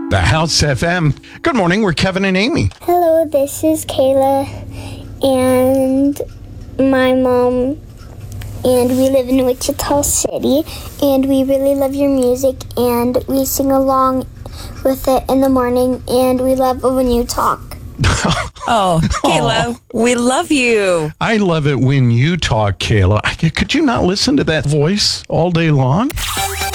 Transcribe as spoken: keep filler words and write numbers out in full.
The House F M. Good morning, we're Kevin and Amy. Hello, this is Kayla and my mom, and we live in Wichita City, and we really love your music, and we sing along with it in the morning, and we love it when you talk. Oh, Kayla, we love you. I love it when you talk, Kayla. Could you not listen to that voice all day long?